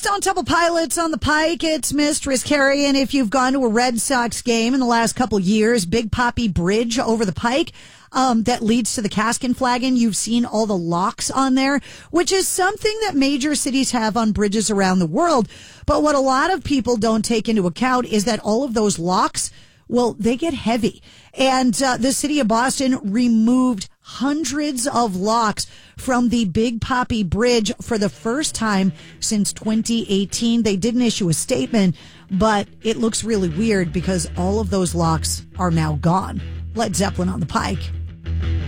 Stone Temple Pilots on the Pike. It's Mistress Carrie. And if you've gone to a Red Sox game in the last couple years, Big Poppy Bridge over the Pike, that leads to the Kaskin Flagon, you've seen all the locks on there, which is something that major cities have on bridges around the world. But what a lot of people don't take into account is that all of those locks, well, they get heavy. And the city of Boston removed hundreds of locks from the Big Poppy Bridge for the first time since 2018. They didn't issue a statement, but it looks really weird because all of those locks are now gone. Led Zeppelin on the Pike.